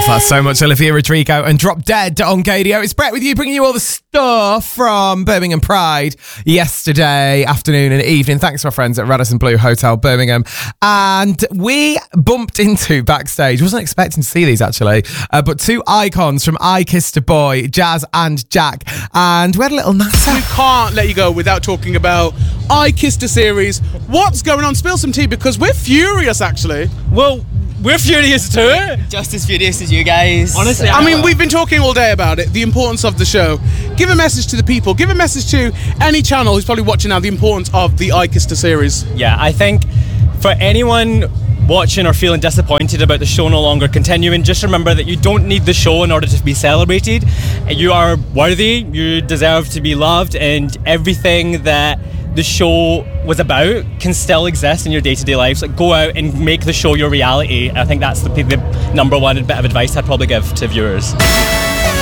Love that so much. Olivia Rodrigo and Drop Dead on Gadio. It's Brett with you, bringing you all the stuff from Birmingham Pride yesterday afternoon and evening. Thanks to our friends at Radisson Blu Hotel Birmingham. And we bumped into backstage, wasn't expecting to see these actually, but two icons from I Kissed a Boy, Jazz and Jack. And we had a little natter. We can't let you go without talking about I Kissed a series. What's going on? Spill some tea, because we're furious actually. Well, we're furious too. Just as furious as you guys. Honestly, I mean, we've been talking all day about it, the importance of the show. Give a message to the people. Give a message to any channel who's probably watching now, the importance of the I Kissed a series. Yeah, I think for anyone watching or feeling disappointed about the show no longer continuing, just remember that you don't need the show in order to be celebrated. You are worthy, you deserve to be loved, and everything that the show was about can still exist in your day-to-day lives. Like, go out and make the show your reality. I think that's the number one bit of advice I'd probably give to viewers.